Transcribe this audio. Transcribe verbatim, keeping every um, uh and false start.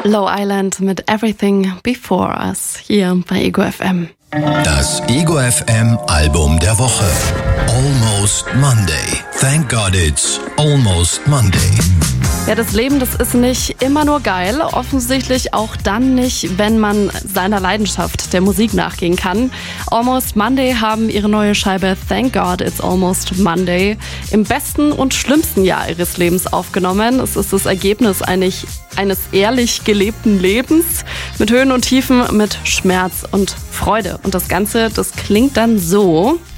Low Island mit Everything Before Us hier bei Ego F M. Das Ego F M Album der Woche. Almost Monday. Thank God it's almost Monday. Ja, das Leben, das ist nicht immer nur geil. Offensichtlich auch dann nicht, wenn man seiner Leidenschaft der Musik nachgehen kann. Almost Monday haben ihre neue Scheibe Thank God It's Almost Monday im besten und schlimmsten Jahr ihres Lebens aufgenommen. Es ist das Ergebnis eines, eines ehrlich gelebten Lebens mit Höhen und Tiefen, mit Schmerz und Freude. Und das Ganze, das klingt dann so.